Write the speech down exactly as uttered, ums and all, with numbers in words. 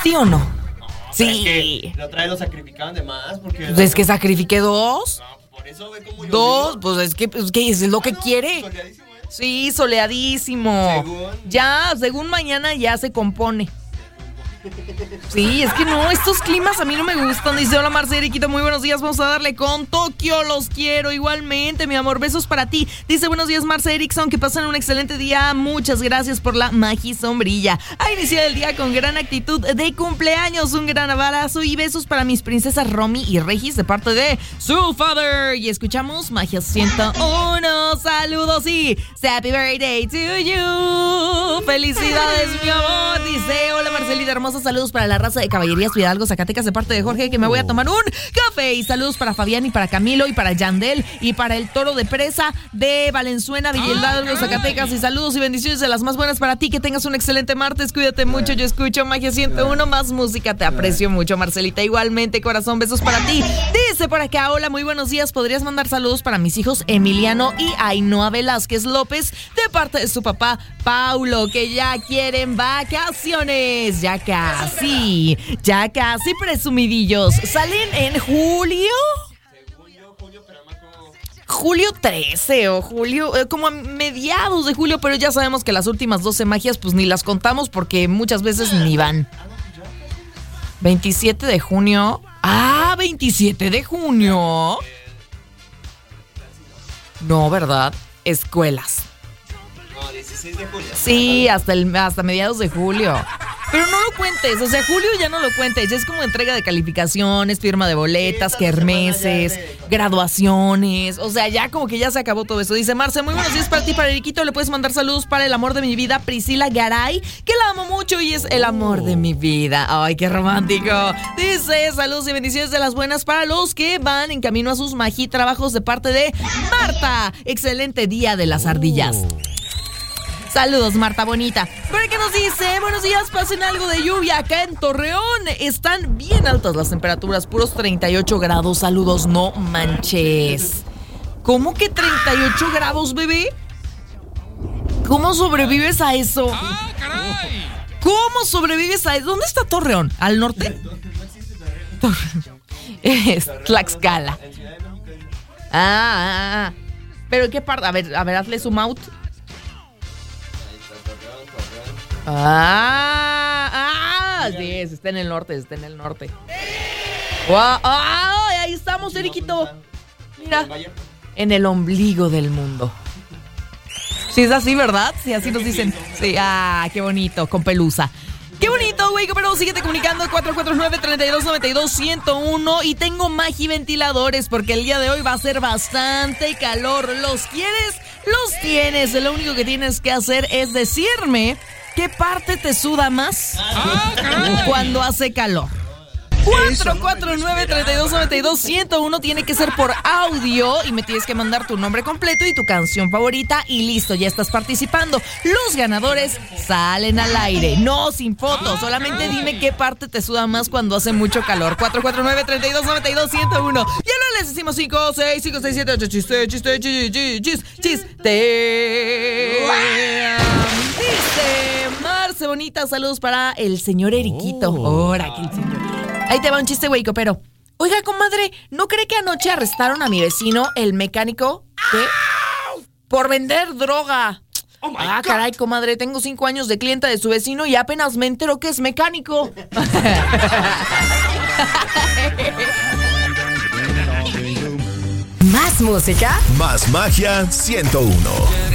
¿Sí o no? No, sí. Es que la otra vez lo sacrificaban de más porque... Pues es que sacrifiqué dos. No, por eso ve como yo Dos, digo. pues es que, pues, que es lo que Ah, no, quiere. soleadísimo, ¿eh? Sí, soleadísimo. Según. Ya, según mañana ya se compone. Sí, es que no, estos climas a mí no me gustan. Dice, hola Marce, Eriquito, muy buenos días. Vamos a darle con Tokio, los quiero igualmente, mi amor, besos para ti. Dice, buenos días Marce Erickson, que pasen un excelente día. Muchas gracias por la magi sombrilla. A iniciar el día con gran actitud de cumpleaños. Un gran abrazo y besos para mis princesas Romy y Regis de parte de su father. Y escuchamos Magia ciento uno. Saludos y happy birthday to you. Felicidades, mi amor. Dice, hola Marcelita hermosa. Saludos para la raza de Caballerías Fidalgo, Zacatecas, de parte de Jorge, que me voy a tomar un café. Y saludos para Fabián y para Camilo y para Yandel y para el Toro de Presa de Valenzuela, Villalbalgo, Zacatecas. Y saludos y bendiciones de las más buenas para ti. Que tengas un excelente martes. Cuídate mucho. Yo escucho Magia ciento uno, más música. Te aprecio mucho, Marcelita. Igualmente, corazón, besos para ti. Dice por acá, hola, muy buenos días. ¿Podrías mandar saludos para mis hijos Emiliano y Ainhoa Velázquez López de parte de su papá Paulo, que ya quieren vacaciones? Ya casi, ya casi, presumidillos. ¿Salen en julio? Según yo, Julio, pero más como... Julio trece o julio, eh, como a mediados de julio, pero ya sabemos que las últimas doce magias pues ni las contamos porque muchas veces ni van. veintisiete de junio. Ah, veintisiete de junio. No, ¿verdad? Escuelas. No, dieciséis de julio. Sí, hasta, el, hasta mediados de julio. Pero no lo cuentes, o sea, julio ya no lo cuentes. Ya es como entrega de calificaciones, firma de boletas, Sí, kermeses, de... graduaciones. O sea, ya como que ya se acabó todo eso. Dice Marce, muy buenos días para ti, para Eriquito. Le puedes mandar saludos para el amor de mi vida, Priscila Garay, que la amo mucho y es el amor de mi vida. Ay, qué romántico. Dice, saludos y bendiciones de las buenas para los que van en camino a sus magi trabajos de parte de Marta. Excelente día de las ardillas. Saludos, Marta bonita. Por qué nos dice, buenos días, pasen algo de lluvia acá en Torreón. Están bien altas las temperaturas, puros treinta y ocho grados. Saludos, no manches. ¿Cómo que treinta y ocho grados, bebé? ¿Cómo sobrevives a eso? ¡Ah, caray! ¿Cómo sobrevives a eso? ¿Dónde está Torreón? ¿Al norte? Torreón. Es Tlaxcala. Ah, ah, ah. ¿Pero qué parte? A ver, a ver, hazle zoom out. Ah, ah, sí, está en el norte, está en el norte. Wow, ah, ahí estamos, Eriquito. Mira, en el ombligo del mundo. Sí, es así, ¿verdad? Sí, así nos dicen. Sí, ah, qué bonito, con pelusa. Qué bonito, güey, pero síguete comunicando cuatro cuatro nueve, tres dos nueve dos, uno cero uno. Y tengo magi ventiladores porque el día de hoy va a ser bastante calor. ¿Los quieres? Los tienes. Lo único que tienes que hacer es decirme qué parte te suda más ¡Ah, caray! cuando hace calor. cuatro cuatro nueve, tres dos nueve dos, uno cero uno tiene que ser por audio y me tienes que mandar tu nombre completo y tu canción favorita y listo, ya estás participando. Los ganadores salen al aire, no sin fotos, solamente dime qué parte te suda más cuando hace mucho calor. cuatro cuatro nueve, tres dos nueve dos, uno cero uno. Y ahora les decimos cinco, seis, cinco, seis, siete, ocho, chiste, chiste, chiste, chiste, chiste. Dice Marce bonita, saludos para el señor Eriquito. Ahora aquí el señor. Ahí te va un chiste, güey, pero... Oiga, comadre, ¿no cree que anoche arrestaron a mi vecino, el mecánico? ¿Qué? Por vender droga. Oh my ah, God. caray, comadre, tengo cinco años de clienta de su vecino y apenas me entero que es mecánico. Más música, Más Magia ciento uno.